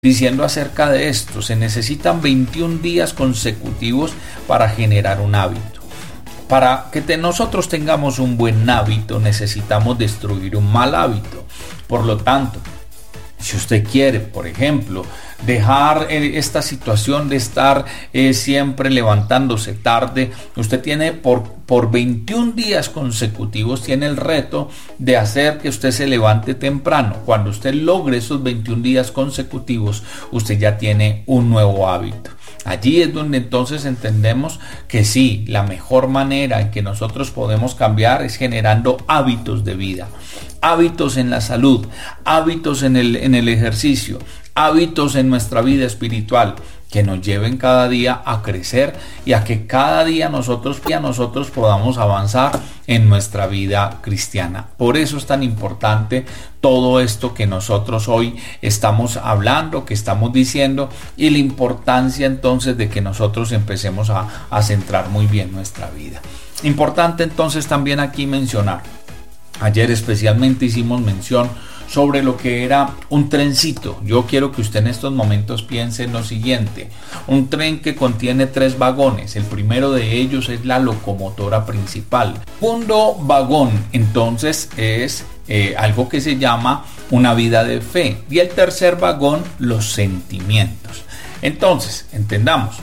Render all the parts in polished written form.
diciendo acerca de esto: se necesitan 21 días consecutivos para generar un hábito. Para que nosotros tengamos un buen hábito, necesitamos destruir un mal hábito. Por lo tanto, si usted quiere, por ejemplo, dejar esta situación de estar siempre levantándose tarde, usted tiene por 21 días consecutivos, tiene el reto de hacer que usted se levante temprano. Cuando usted logre esos 21 días consecutivos, usted ya tiene un nuevo hábito. Allí es donde entonces entendemos que sí, la mejor manera en que nosotros podemos cambiar es generando hábitos de vida, hábitos en la salud, hábitos en el ejercicio, hábitos en nuestra vida espiritual, que nos lleven cada día a crecer y a que cada día nosotros podamos avanzar en nuestra vida cristiana. Por eso es tan importante todo esto que nosotros hoy estamos hablando, que estamos diciendo, y la importancia entonces de que nosotros empecemos a centrar muy bien nuestra vida. Importante entonces también aquí mencionar, ayer especialmente hicimos mención sobre lo que era un trencito. Yo quiero que usted en estos momentos piense en lo siguiente: un tren que contiene 3 vagones. El primero de ellos es la locomotora principal. Segundo vagón entonces es algo que se llama una vida de fe, y el tercer vagón, los sentimientos. Entonces, entendamos,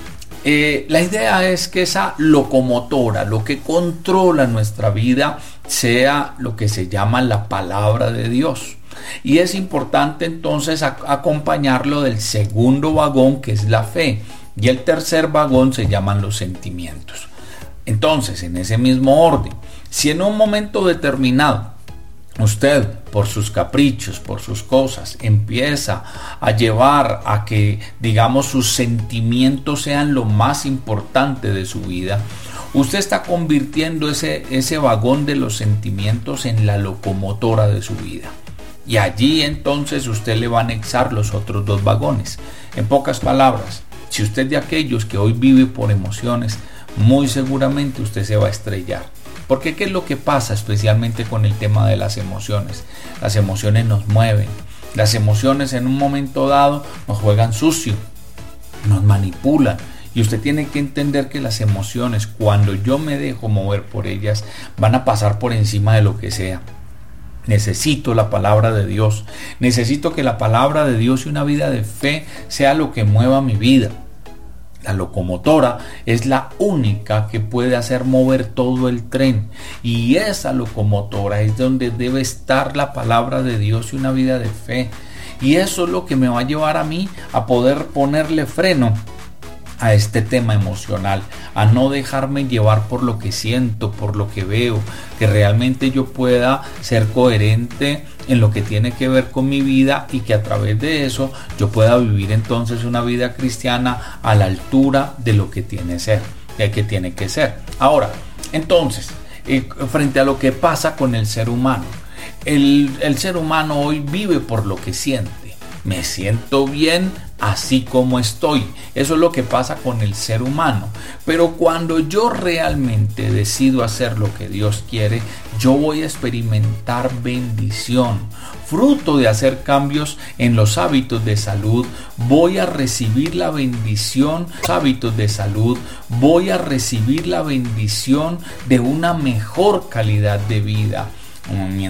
la idea es que esa locomotora, lo que controla nuestra vida, sea lo que se llama la palabra de Dios. Y es importante entonces acompañarlo del segundo vagón, que es la fe, y el tercer vagón se llaman los sentimientos. Entonces, en ese mismo orden, si en un momento determinado usted, por sus caprichos, por sus cosas, empieza a llevar a que, digamos, sus sentimientos sean lo más importante de su vida, usted está convirtiendo ese vagón de los sentimientos en la locomotora de su vida. Y allí entonces usted le va a anexar los otros 2 vagones. En pocas palabras, si usted es de aquellos que hoy vive por emociones, muy seguramente usted se va a estrellar. Porque ¿qué es lo que pasa especialmente con el tema de las emociones? Las emociones nos mueven. Las emociones en un momento dado nos juegan sucio, nos manipulan. Y usted tiene que entender que las emociones, cuando yo me dejo mover por ellas, van a pasar por encima de lo que sea. Necesito la palabra de Dios. Necesito que la palabra de Dios y una vida de fe sea lo que mueva mi vida. La locomotora es la única que puede hacer mover todo el tren, y esa locomotora es donde debe estar la palabra de Dios y una vida de fe. Y eso es lo que me va a llevar a mí a poder ponerle freno a este tema emocional, a no dejarme llevar por lo que siento, por lo que veo, que realmente yo pueda ser coherente en lo que tiene que ver con mi vida, y que a través de eso yo pueda vivir entonces una vida cristiana a la altura de lo que tiene que ser. Ahora, entonces, frente a lo que pasa con el ser humano, el ser humano hoy vive por lo que siente. Me siento bien así como estoy. Eso es lo que pasa con el ser humano. Pero cuando yo realmente decido hacer lo que Dios quiere, yo voy a experimentar bendición. Fruto de hacer cambios en los hábitos de salud, voy a recibir la bendición. Hábitos de salud, voy a recibir la bendición de una mejor calidad de vida.